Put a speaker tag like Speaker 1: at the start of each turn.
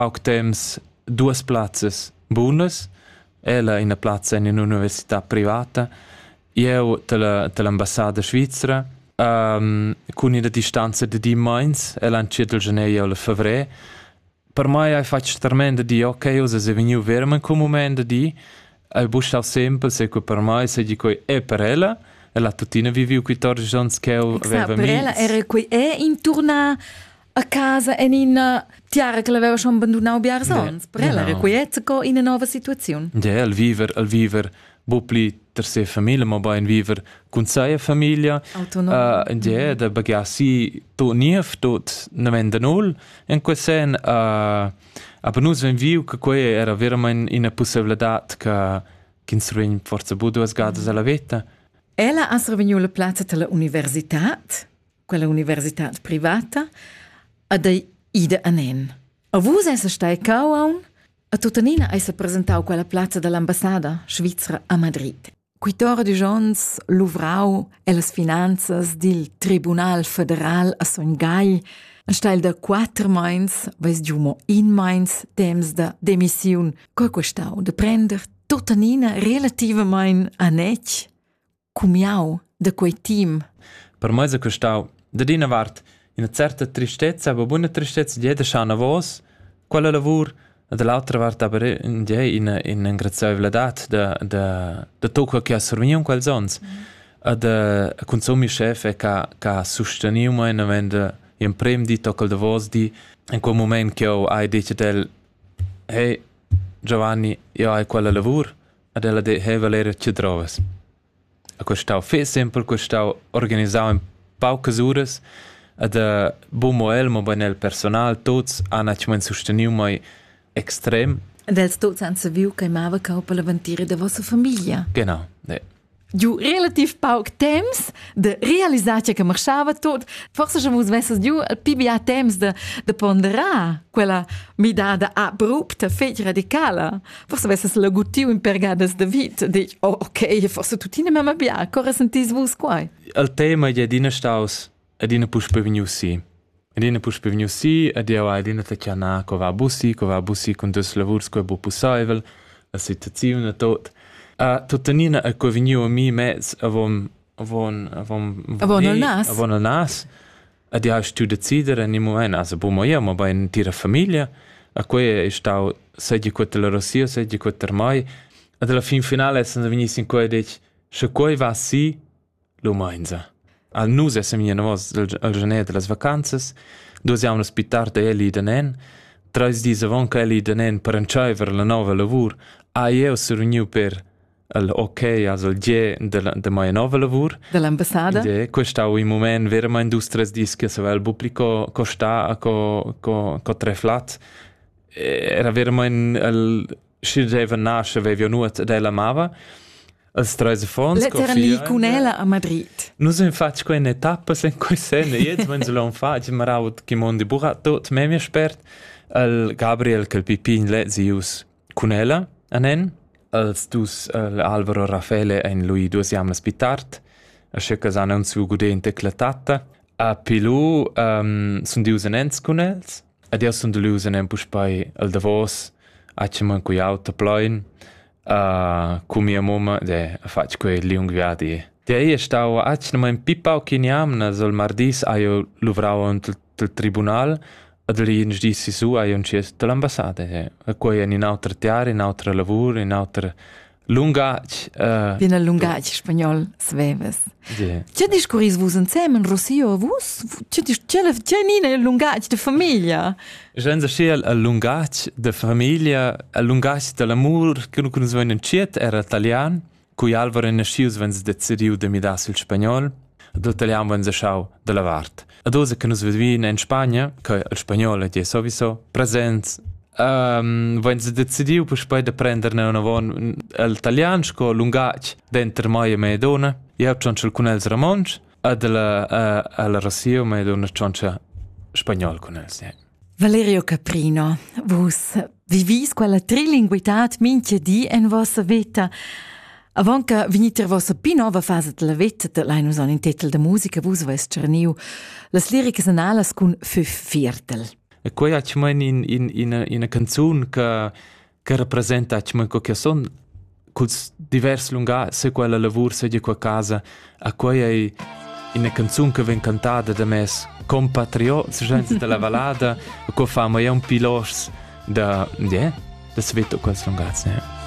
Speaker 1: auch temps duas plazzas bunas, ella in una plazza in un'università privata, io dell'ambassada svizzera, con una distanza di 10 mesi, ella in circa il gennaio o il febbraio. Per me hai fatto tremendo di ok, usa se veniu veramente come momento di hai buscato sempre, se per me se dico è per ella, e la tutina viviu 14 anni che aveva
Speaker 2: per ella era qui intorno a casa e in tiara che l'aveva schon abbandonato biar sons. Per ella era qui in una nuova situazione.
Speaker 1: Ja, al viver bupli terza famiglia, ma poi in viver con sei famiglia.
Speaker 2: Autonomo.
Speaker 1: Ja, da bagasi tot nief, tot nemende nul. In quel sen, aber nus wenn viu che qui era veramente una possibilità che instruin forza bu duas gadas alla vita.
Speaker 2: Ella ha servito la piazza della università, quella università privata, ad ida anen. A vus essa stai cauaun, a tutanina essa presentau quella piazza dell'ambassada svizzera a Madrid. 14 ans luvrau e las finanzas del Tribunal Federal a Songai, en stel de 4 mains, vais giumo in mains temps de demission, coi questau de prender tutanina relativamente a nec, cumiau de quei team.
Speaker 1: Per me se questau, da dina vart in una certa tristezza, ma buona tristezza di eda shana vos, quella lavur, e dall'altra vart aber in ingrazioviledat da tocco che ha sorvegniun quel sons. E consumi chef e ca sosteniu mai avendo in prem di tocco da vos di in quel moment che hai dice del hey Giovanni, io hai quella lavur, ed ella de hey Valerio ci trovas. A questau fe sempre questau organizzau in paucas uras ed buon moel mo benel personal tots hanno sosteniu mai extrem.
Speaker 2: Ed els tots han saviu che mava cau per l'avvenire de vostra famiglia.
Speaker 1: Genau, ne.
Speaker 2: Giù relativ pauc temps de realisace che marchava tot. Forse se vos vesses giù il PBA temps de ponderar quella midada abrupta, fech radicala. Forse vesses la gutiu in pergadas de vit. Dic, oh, ok, forse tutine mamma bia, corre sentis vos quai.
Speaker 1: Il tema è dina staus, è dina pus peveniu si. Edina pus peveniu si, ed io hai dina tecciana co va bussi con dus lavurs co bu pusaivel, la situazione tot. Tutanina a co veniu a mi mezz avon al nas. Ed io stu decidere in moment, also bu moia, ma bei in tira famiglia, a quei stau sedi quetta la Rossia, sedi quetta mai. Ed alla fin finale sono venis in quei dic, se quei va si, lo mainza. Al nus è semia navos al genere delle vacanze, due siamo ospitar da Eli Danen, 3 dis avon che Eli Danen per encaiver la nuova lavur, io si riuniu per ok, also il G de mia nuova lavur.
Speaker 2: Dell'ambassada?
Speaker 1: Sì, questo è il momento veramente industries dis che se vel pubblico costa co tre flat. Era veramente il scideva nasce aveva nuot della mava. Als treise fons.
Speaker 2: L'era lì con ella a Madrid.
Speaker 1: Noi siamo fatti quelle etappe in quei sene. Jetzt, wenn sie lo fanno, ma raut che mondi burat tot, me mi spert. Il Gabriel che il pipin lezius con ella, anen. Als dus Alvaro Raffaele e lui due siamo spitart. A che hanno un suo gudente eclatata. A pilu sono dius enens con els. Ed io sono dius enen puspai al Davos. Acciamo in cui auto ploin. Con mia mamma faccio quei lunghiati. Io stavo a un pipau che niam, sul mardis io luvravo il tribunal, e lì in dissi su io un cies dell'ambassada. E poi in un'altra tiara, in un'altra lavoro, in un'altra lungac.
Speaker 2: Viene il lungac spagnol, sveves. C'è discorris vus insieme, Rossio, vus? C'è nina il lungac de famiglia?
Speaker 1: Genza sia il lungac de famiglia, il lungac dell'amor che non conoscevano in ciet, era italiano, cui Alvaro e Nascius vengono decidiu de mi da sul spagnol, e l'italiano vengono schau della vart. A dose che nos vedvien in Spagna, che il spagnolo è sowieso present, vengono decidiu per poi de prenderne una von l'italiano, con lungac dentro mai e me dona. Io ho cioncia con els Ramons, e alla Rossio me dona cioncia spagnol con els.
Speaker 2: Valerio Caprino, vos vivis quella trilinguitat minche di en vostra vita. Avant che venite vostra più nuova fase della vita, lei in titel de musica, vos vais cerniu las liriche anales con 5 viertel.
Speaker 1: E quei ha in una canzun che rappresenta che son culs divers lunga se quella lavur se di qua casa a quei è in una canzun che ven cantata da mes compatriots gente della Valada e qua fa ma è un pilos da sveto quels lungats,